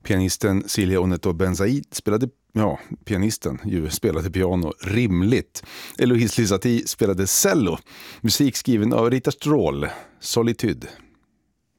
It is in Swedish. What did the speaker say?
Pianisten Silja Oneto Benzaid spelade piano rimligt. Eloise Lysati spelade cello. Musik skriven av Rita Stråhl, Solitude.